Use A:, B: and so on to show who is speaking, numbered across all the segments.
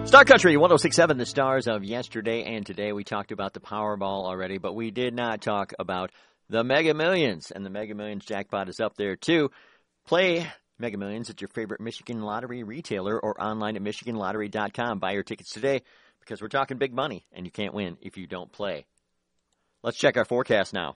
A: Star Country 106.7, the stars of yesterday and today. We talked about the Powerball already, but we did not talk about the Mega Millions. And the Mega Millions jackpot is up there, too. Play Mega Millions at your favorite Michigan Lottery retailer or online at MichiganLottery.com. Buy your tickets today because we're talking big money, and you can't win if you don't play. Let's check our forecast now.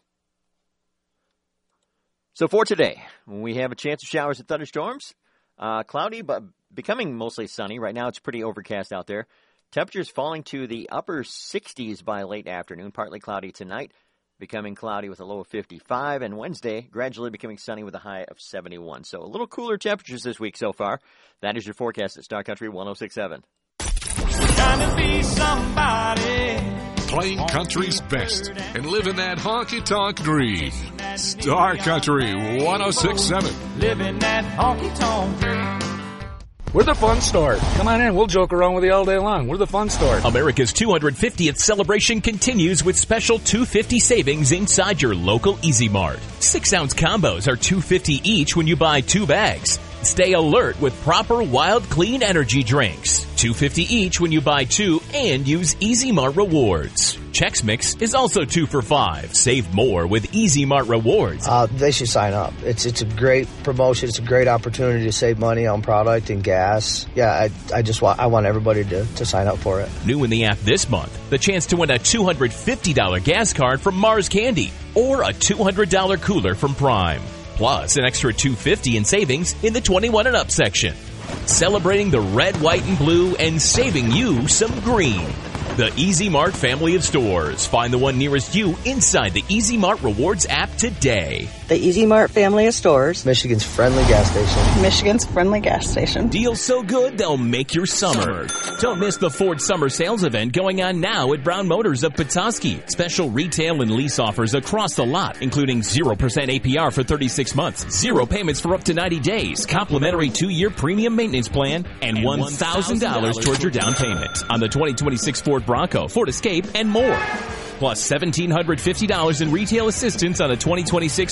A: So for today, we have a chance of showers and thunderstorms. Cloudy, but becoming mostly sunny. Right now it's pretty overcast out there. Temperatures falling to the upper 60s by late afternoon. Partly cloudy tonight, becoming cloudy with a low of 55. And Wednesday, gradually becoming sunny with a high of 71. So a little cooler temperatures this week so far. That is your forecast at Star Country 106.7.
B: Trying to be somebody.
C: Playing country's best and living that honky-tonk dream. Star Country 106.7.
B: Living that honky-tonk dream.
D: We're the fun store. Come on in. We'll joke around with you all day long. We're the fun store.
E: America's 250th celebration continues with special $2.50 savings inside your local Easy Mart. 6-ounce combos are $2.50 each when you buy 2 bags. Stay alert with proper Wild Clean energy drinks. $2.50 each when you buy 2 and use Easy Mart Rewards. Chex Mix is also 2 for $5. Save more with Easy Mart Rewards.
F: They should sign up. It's a great promotion. It's a great opportunity to save money on product and gas. Yeah, I want everybody to sign up for it.
E: New in the app this month, the chance to win a $250 gas card from Mars Candy or a $200 cooler from Prime. Plus, an extra $2.50 in savings in the 21 and up section. Celebrating the red, white, and blue and saving you some green. The Easy Mart family of stores. Find the one nearest you inside the Easy Mart Rewards app today.
G: The Easy Mart family of stores.
F: Michigan's friendly gas station.
G: Michigan's friendly gas station.
E: Deals so good, they'll make your summer. Don't miss the Ford Summer Sales event going on now at Brown Motors of Petoskey. Special retail and lease offers across the lot, including 0% APR for 36 months, 0 payments for up to 90 days, complimentary 2-year premium maintenance plan, and $1,000 towards your down payment on the 2026 Ford Bronco, Ford Escape, and more. Plus $1,750 in retail assistance on a 2026